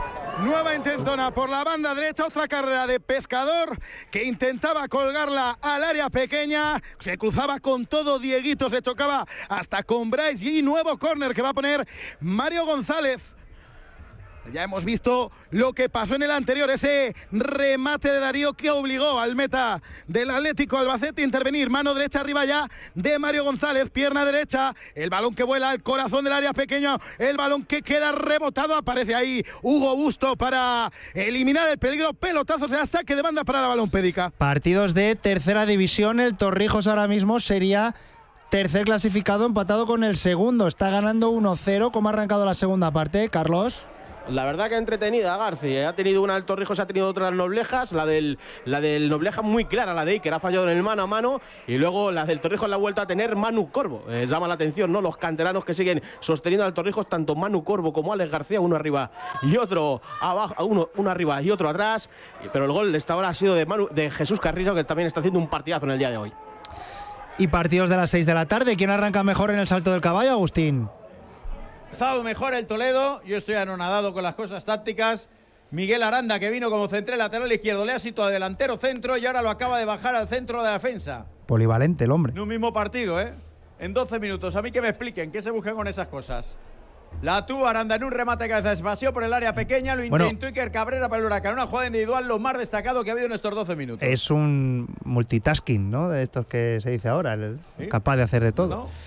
Nueva intentona por la banda derecha, otra carrera de Pescador que intentaba colgarla al área pequeña, se cruzaba con todo Dieguito, se chocaba hasta con Brais y nuevo córner que va a poner Mario González. Ya hemos visto lo que pasó en el anterior, ese remate de Darío que obligó al meta del Atlético Albacete a intervenir. Mano derecha arriba ya de Mario González, pierna derecha, el balón que vuela al corazón del área pequeña, el balón que queda rebotado, aparece ahí Hugo Busto para eliminar el peligro, pelotazo, será saque de banda para la balompédica. Partidos de tercera división, el Torrijos ahora mismo sería tercer clasificado, empatado con el segundo, está ganando 1-0. ¿Cómo ha arrancado la segunda parte, Carlos? La verdad que entretenida, García. Ha tenido una del Torrijos, ha tenido otra Noblejas. La del Noblejas muy clara, la de Iker, ha fallado en el mano a mano. Y luego la del Torrijos la ha vuelto a tener Manu Corvo. Llama la atención, ¿no? Los canteranos que siguen sosteniendo al Torrijos, tanto Manu Corvo como Alex García, uno arriba y otro abajo, uno arriba y otro atrás. Pero el gol de esta hora ha sido de Jesús Carrillo, que también está haciendo un partidazo en el día de hoy. Y partidos de las 6 de la tarde. ¿Quién arranca mejor en el salto del caballo, Agustín? Mejor el Toledo, yo estoy anonadado con las cosas tácticas. Miguel Aranda, que vino como central lateral izquierdo, le ha situado delantero centro y ahora lo acaba de bajar al centro de la defensa. Polivalente el hombre. En un mismo partido, en 12 minutos. A mí que me expliquen, ¿qué se buscan con esas cosas? La tuvo Aranda en un remate de cabeza, espació por el área pequeña, lo intentó Iker Cabrera para el Huracán. Una jugada individual, lo más destacado que ha habido en estos 12 minutos. Es un multitasking, ¿no? De estos que se dice ahora, capaz de hacer de todo. ¿No?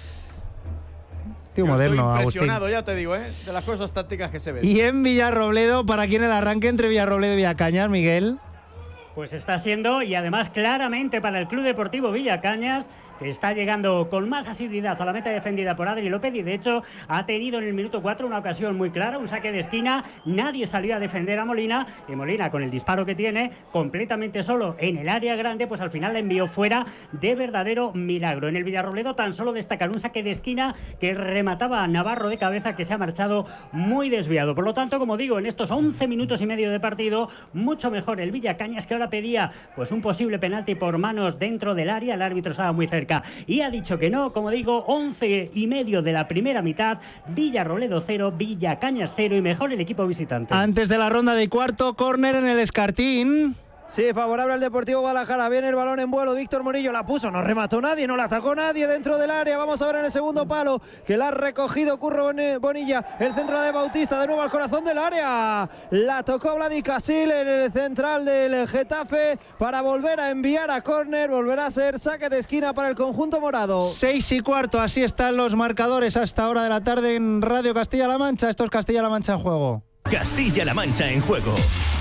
Tío moderno, estoy impresionado, Agustín. ya te digo, de las cosas tácticas que se ven. Y en Villarrobledo, ¿para quién el arranque entre Villarrobledo y Villacañas, Miguel? Pues está siendo, y además claramente para el Club Deportivo Villacañas, que está llegando con más asiduidad a la meta defendida por Adri López y de hecho ha tenido en el minuto 4 una ocasión muy clara, un saque de esquina, nadie salió a defender a Molina y Molina con el disparo que tiene, completamente solo en el área grande, pues al final la envió fuera de verdadero milagro. En el Villarrobledo tan solo destacar un saque de esquina que remataba a Navarro de cabeza, que se ha marchado muy desviado. Por lo tanto, como digo, en estos 11 minutos y medio de partido, mucho mejor el Villacañas, que ahora pedía pues un posible penalti por manos dentro del área, el árbitro estaba muy cerca y ha dicho que no. Como digo, 11 y medio de la primera mitad, Villarrobledo 0, Villacañas 0 y mejor el equipo visitante. Antes de la ronda de cuarto, córner en el Escartín. Sí, favorable al Deportivo Guadalajara. Viene el balón en vuelo. Víctor Murillo la puso, no remató nadie, no la atacó nadie dentro del área. Vamos a ver en el segundo palo que la ha recogido Curro Bonilla. El centro de Bautista, de nuevo al corazón del área. La tocó Vladi Casil en el central del Getafe para volver a enviar a córner. Volverá a ser saque de esquina para el conjunto morado. 6:15, así están los marcadores hasta hora de la tarde en Radio Castilla-La Mancha. Esto es Castilla-La Mancha en juego. Castilla-La Mancha en juego.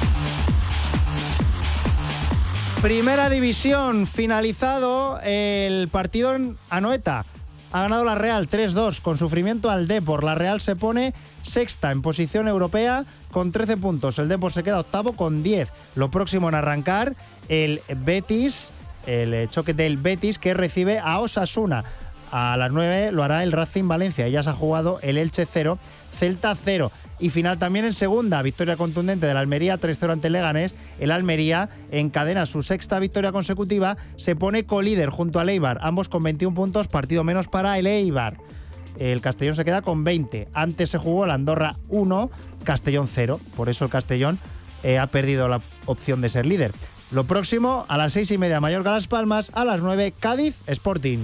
Primera división, finalizado el partido en Anoeta. Ha ganado la Real 3-2 con sufrimiento al Depor. La Real se pone sexta en posición europea con 13 puntos. El Depor se queda octavo con 10. Lo próximo en arrancar, el Betis, el choque del Betis que recibe a Osasuna. A las 9 lo hará el Racing Valencia. Ya se ha jugado el Elche 0, Celta 0. Y final también en segunda, victoria contundente del Almería 3-0 ante el Leganés. El Almería encadena su sexta victoria consecutiva, se pone colíder junto al Eibar, ambos con 21 puntos, partido menos para el Eibar. El Castellón se queda con 20. Antes se jugó el Andorra 1, Castellón 0, por eso el Castellón ha perdido la opción de ser líder. Lo próximo, a las 6:30 Mallorca Las Palmas, a las 9 Cádiz Sporting.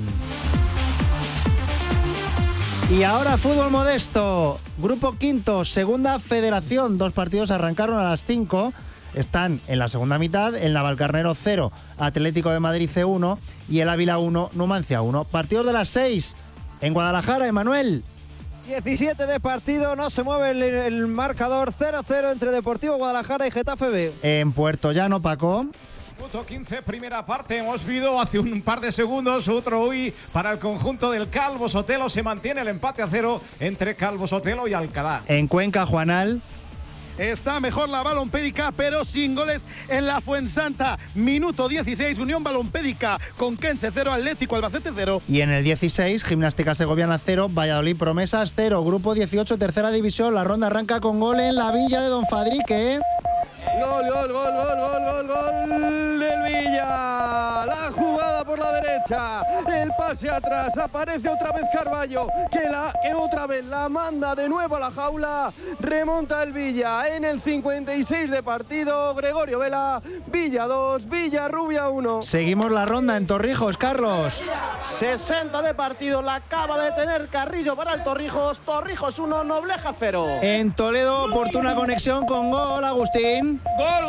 Y ahora fútbol modesto, grupo quinto, segunda federación, 2 partidos arrancaron a las 5, están en la segunda mitad, el Navalcarnero 0, Atlético de Madrid C1 y el Ávila 1, Numancia 1. Partidos de las 6, en Guadalajara, Emanuel. 17 de partido, no se mueve el marcador, 0-0 entre Deportivo Guadalajara y Getafe B. En Puerto Llano, Paco. Minuto 15, primera parte. Hemos visto hace un par de segundos otro UI para el conjunto del Calvo Sotelo. Se mantiene el empate a 0 entre Calvo Sotelo y Alcalá. En Cuenca, Juanal. Está mejor la Balompédica, pero sin goles en la Fuensanta. Minuto 16, Unión Balompédica con Kense 0, Atlético Albacete 0. Y en el 16, Gimnástica Segoviana 0, Valladolid Promesas 0. Grupo 18, tercera división. La ronda arranca con gol en la Villa de Don Fadrique. Gol del Villa. La jugada por la derecha. El pase atrás. Aparece otra vez Carballo. Que otra vez la manda de nuevo a la jaula. Remonta el Villa en el 56 de partido. Gregorio Vela. Villa 2, Villarrubia 1. Seguimos la ronda en Torrijos, Carlos. 60 de partido. La acaba de tener Carrillo para el Torrijos. Torrijos 1, Nobleja 0. En Toledo, oportuna conexión con gol, Agustín. Gol.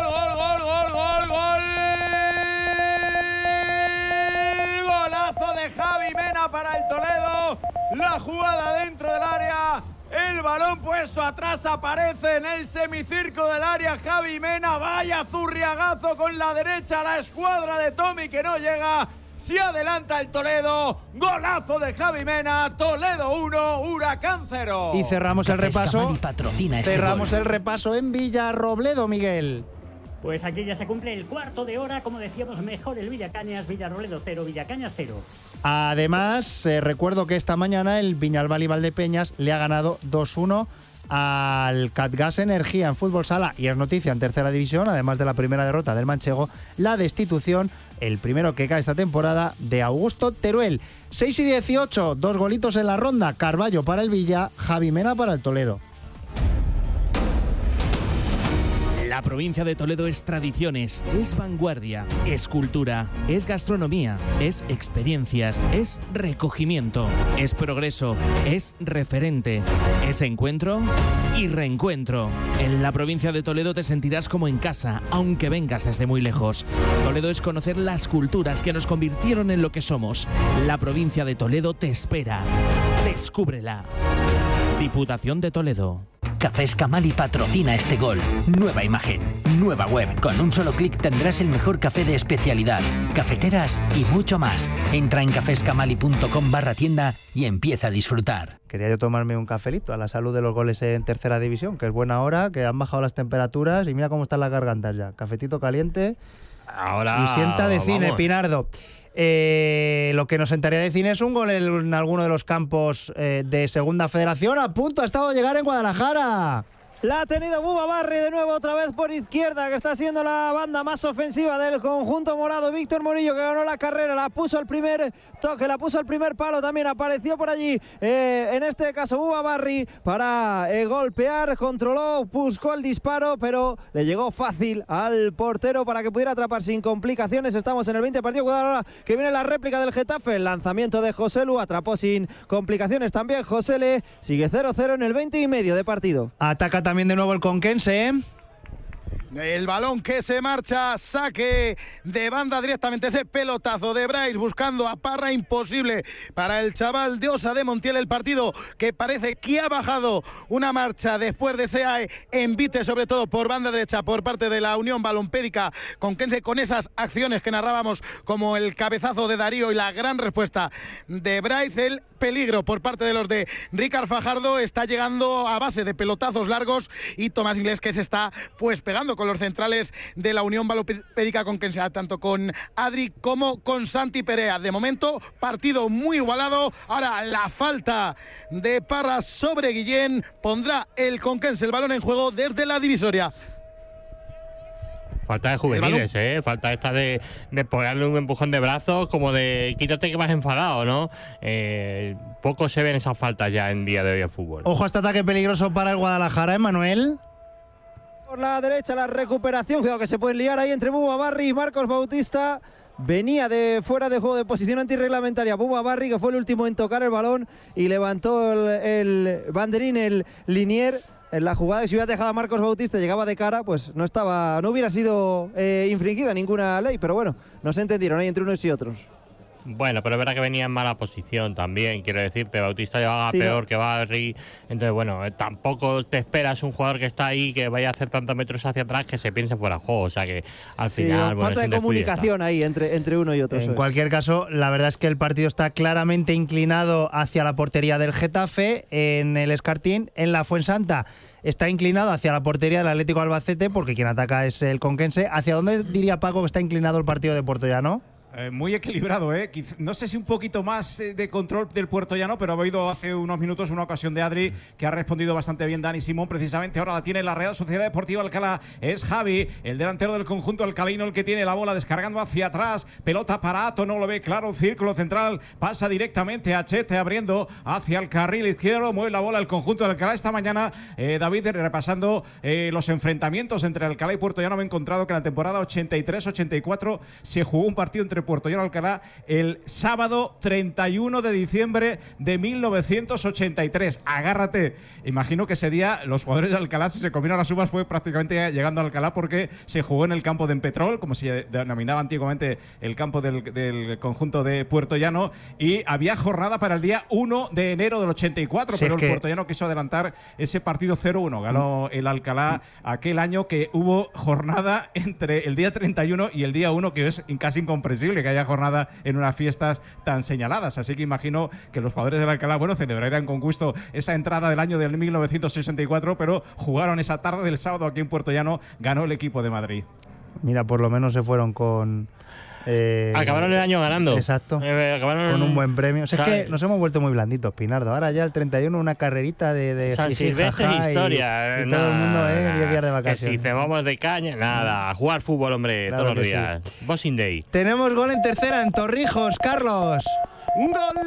Golazo de Javi Mena para el Toledo. La jugada dentro del área. El balón puesto atrás, aparece en el semicirco del área Javi Mena. Vaya zurriagazo con la derecha, la escuadra de Tommy que no llega. Se adelanta el Toledo, golazo de Javi Mena, Toledo 1, Huracán 0. Y cerramos el repaso. Cerramos el repaso en Villarrobledo, Miguel. Pues aquí ya se cumple el cuarto de hora, como decíamos, mejor el Villacañas, Villarrobledo 0, Villacañas 0. Además, recuerdo que esta mañana el Viñalbal y Valdepeñas le ha ganado 2-1 al Catgas Energía en fútbol sala y es noticia en tercera división, además de la primera derrota del manchego, la destitución, el primero que cae esta temporada, de Augusto Teruel. 6:18, 2 golitos en la ronda, Carballo para el Villa, Javi Mena para el Toledo. La provincia de Toledo es tradiciones, es vanguardia, es cultura, es gastronomía, es experiencias, es recogimiento, es progreso, es referente, es encuentro y reencuentro. En la provincia de Toledo te sentirás como en casa, aunque vengas desde muy lejos. Toledo es conocer las culturas que nos convirtieron en lo que somos. La provincia de Toledo te espera. Descúbrela. Diputación de Toledo. Cafés Camali patrocina este gol. Nueva imagen, nueva web. Con un solo clic tendrás el mejor café de especialidad, cafeteras y mucho más. Entra en cafescamali.com/tienda y empieza a disfrutar. Quería yo tomarme un cafelito a la salud de los goles en tercera división, que es buena hora, que han bajado las temperaturas y mira cómo están las gargantas ya. Cafetito caliente. Ahora, y sienta de cine, vamos. Pinardo. Lo que nos sentaría de cine es un gol en alguno de los campos de Segunda Federación. A punto ha estado de llegar en Guadalajara. La ha tenido Bubba Barri de nuevo otra vez por izquierda, que está siendo la banda más ofensiva del conjunto morado. Víctor Murillo, que ganó la carrera, la puso al primer toque, la puso al primer palo, también apareció por allí, en este caso Bubba Barri, para golpear, controló, buscó el disparo, pero le llegó fácil al portero para que pudiera atrapar sin complicaciones. Estamos en el 20 partido, cuidado ahora que viene la réplica del Getafe, el lanzamiento de Joselu, atrapó sin complicaciones también Josele, sigue 0-0 en el 20 y medio de partido. Ataca también de nuevo el conquense, ¿eh? El balón que se marcha, saque de banda directamente, ese pelotazo de Bryce buscando a Parra, imposible para el chaval de Osa de Montiel. El partido que parece que ha bajado una marcha después de ese envite, sobre todo por banda derecha por parte de la Unión Balompédica Conquense, con esas acciones que narrábamos como el cabezazo de Darío y la gran respuesta de Bryce. El peligro por parte de los de Ricard Fajardo está llegando a base de pelotazos largos y Tomás Inglés, que se está pues pegando con los centrales de la Unión Balompédica Conquense, tanto con Adri como con Santi Perea. De momento, partido muy igualado. Ahora la falta de Parra sobre Guillén pondrá el Conquense el balón en juego desde la divisoria. Falta de juveniles, falta esta de ponerle un empujón de brazos, como de quítate que vas enfadado, ¿no? Poco se ven esas faltas ya en día de hoy en fútbol. Ojo a este ataque peligroso para el Guadalajara, Manuel. Por la derecha la recuperación, cuidado que se puede liar ahí entre Bubba Barri y Marcos Bautista. Venía de fuera de juego de posición antirreglamentaria Bubba Barri, que fue el último en tocar el balón y levantó el banderín, el linier. En la jugada, si hubiera dejado a Marcos Bautista, llegaba de cara, pues no hubiera sido infringida ninguna ley, pero bueno, no se entendieron ahí entre unos y otros. Bueno, pero es verdad que venía en mala posición también, quiero decirte, Bautista llevaba Sí, peor que Barri, entonces bueno, tampoco te esperas un jugador que está ahí que vaya a hacer tantos metros hacia atrás que se piense fuera de juego, o sea que al final… Bueno, falta de comunicación ahí entre uno y otro. En cualquier caso, la verdad es que el partido está claramente inclinado hacia la portería del Getafe en el Escartín. En la Fuensanta está inclinado hacia la portería del Atlético Albacete, porque quien ataca es el Conquense. ¿Hacia dónde diría Paco que está inclinado el partido de Puertollano? Muy equilibrado, no sé si un poquito más de control del Puertollano, pero he oído hace unos minutos una ocasión de Adri que ha respondido bastante bien Dani Simón. Precisamente ahora la tiene la Real Sociedad Deportiva Alcalá. Es Javi, el delantero del conjunto alcalino, el que tiene la bola descargando hacia atrás. Pelota para Ato, no lo ve claro. Círculo central, pasa directamente a Chete, abriendo hacia el carril izquierdo. Mueve la bola el conjunto de Alcalá. Esta mañana, David, repasando los enfrentamientos entre Alcalá y Puertollano, me he encontrado que en la temporada 83-84 se jugó un partido entre Puertollano y Alcalá el sábado 31 de diciembre de 1983. Agárrate. Imagino que ese día los jugadores de Alcalá, si se comieron las uvas, fue prácticamente llegando a Alcalá, porque se jugó en el campo de Empetrol, como se denominaba antiguamente el campo del conjunto de Puertollano, y había jornada para el día 1 de enero del 84, pero el Puertollano quiso adelantar ese partido 0-1. Ganó el Alcalá aquel año, que hubo jornada entre el día 31 y el día 1, que es casi incomprensible que haya jornada en unas fiestas tan señaladas. Así que imagino que los jugadores del Alcalá, bueno, celebrarán con gusto esa entrada del año del 1964, pero jugaron esa tarde del sábado aquí en Puertollano, ganó el equipo de Madrid. Mira, por lo menos se fueron con… acabaron el año ganando. Exacto. Acabaron con un buen premio. O sea, ¿sabes? es que nos hemos vuelto muy blanditos, Pinardo. Ahora ya el 31 una carrerita de San jiji, Silvestre jaja, historia. y todo el mundo 10 días de vacaciones. Que si cebamos de caña, nada. A jugar fútbol, hombre, Claro todos los que días. Boxing Day. Tenemos gol en tercera en Torrijos, Carlos. ¡Gol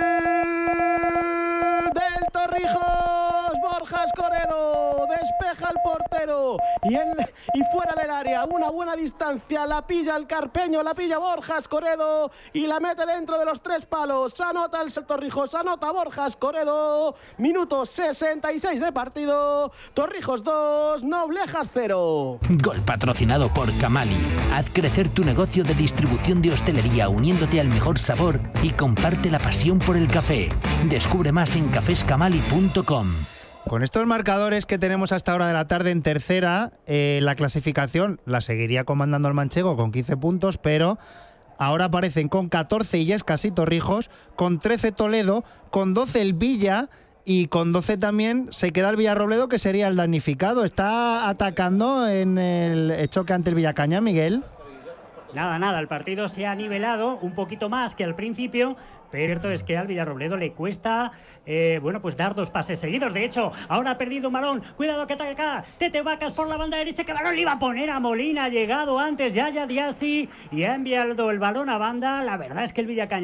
del Torrijos! Borja Escoredo despeja al portero y fuera del área, una buena distancia, la pilla el carpeño, la pilla Borja Escoredo y la mete dentro de los 3 palos. Anota el Torrijos, anota Borja Escoredo. Minuto 66 de partido. Torrijos 2, Noblejas 0. Gol patrocinado por Camali. Haz crecer tu negocio de distribución de hostelería uniéndote al mejor sabor y comparte la pasión por el café. Descubre más en cafescamali.com. Con estos marcadores que tenemos hasta ahora de la tarde en tercera, la clasificación la seguiría comandando el manchego con 15 puntos, pero ahora aparecen con 14 Illescas y Torrijos, con 13 Toledo, con 12 el Villa y con 12 también se queda el Villarrobledo, que sería el damnificado. Está atacando en el choque ante el Villacaña, Miguel. Nada, el partido se ha nivelado un poquito más que al principio, pero cierto es que al Villarrobledo le cuesta pues dar 2 pases seguidos. De hecho, ahora ha perdido un balón. Cuidado que ataca Tete Vacas por la banda derecha. Que balón le iba a poner a Molina. Ha llegado antes Yaya Diassi y ha enviado el balón a banda. La verdad es que el Villacaña